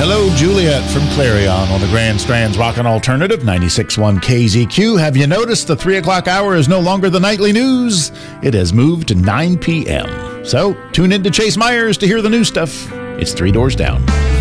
Hello, Juliet from Clarion on the Grand Strand's Rockin' Alternative 96.1 KZQ. Have you noticed the 3 o'clock hour is no longer the nightly news? It has moved to 9 p.m. So tune in to Chase Myers to hear the new stuff. It's Three Doors Down.